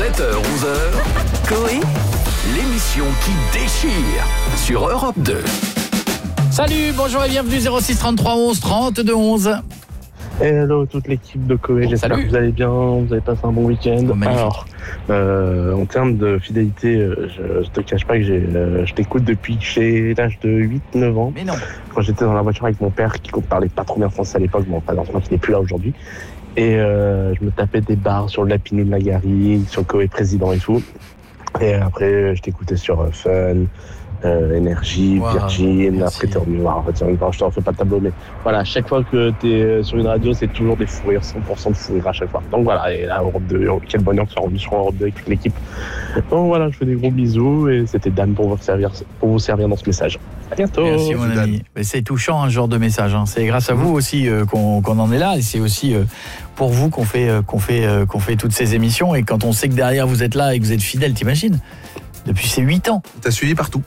7h-11h, Coé, l'émission qui déchire sur Europe 2. Salut, bonjour et bienvenue 06 33 11 32 11. Hello toute l'équipe de Coé, j'espère Salut. que vous allez bien, vous avez passé un bon week-end. Magnifique. Alors, en termes de fidélité, je te cache pas que je t'écoute depuis que j'ai l'âge de 8-9 ans. Mais non. Quand j'étais dans la voiture avec mon père qui parlait pas trop bien français à l'époque, bon, pas dans ce qui n'est plus là aujourd'hui. Et je me tapais des bars sur le Lapinou de la Galerie, sur Coé Président et tout. Et après, je t'écoutais sur Fun, Énergie, Wow, Virgin. merci. Après, t'es revenu voir. Je t'en fais pas de tableau, mais voilà, chaque fois que t'es sur une radio, c'est toujours des fous rires, 100% de fous rires à chaque fois. Donc voilà, et là, Europe 2, quel bonheur de se revenu sur Europe 2 avec toute l'équipe. Donc voilà, je fais des gros bisous et c'était Dan pour vous servir dans ce message. À bientôt. Merci mon ami. Mais c'est touchant ce genre de message. Hein. C'est grâce à vous aussi qu'on en est là, et c'est aussi pour vous qu'on fait toutes ces émissions. Et quand on sait que derrière vous êtes là et que vous êtes fidèle, t'imagines ? Depuis ces 8 ans. T'as suivi partout.